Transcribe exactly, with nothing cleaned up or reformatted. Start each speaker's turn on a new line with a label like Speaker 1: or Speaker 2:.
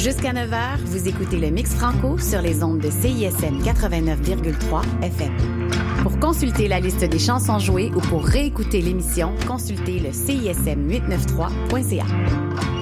Speaker 1: Jusqu'à neuf heures, vous écoutez le Mix Franco sur les ondes de C I S M quatre-vingt-neuf virgule trois F M. Pour consulter la liste des chansons jouées ou pour réécouter l'émission, consultez le C I S M huit cent quatre-vingt-treize point C A.